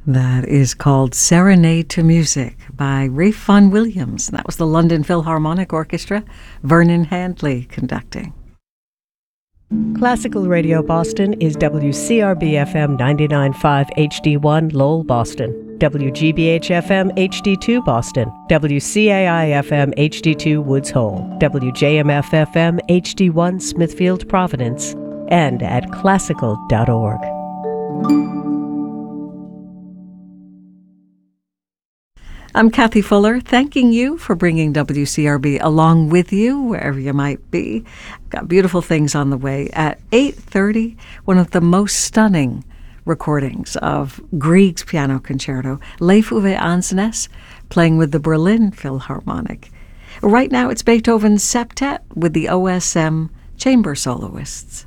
That is called Serenade to Music by Ralph Vaughan Williams. That was the London Philharmonic Orchestra, Vernon Handley conducting. Classical Radio Boston is WCRB-FM 99.5 HD1 Lowell, Boston, WGBH-FM HD2 Boston, WCAI-FM HD2 Woods Hole, WJMF-FM HD1 Smithfield, Providence, and at classical.org. I'm Kathy Fuller, thanking you for bringing WCRB along with you wherever you might be. Got beautiful things on the way. At 8:30, one of the most stunning recordings of Grieg's Piano Concerto, Leif Ove Ansnes playing with the Berlin Philharmonic. Right now it's Beethoven's Septet with the OSM chamber soloists.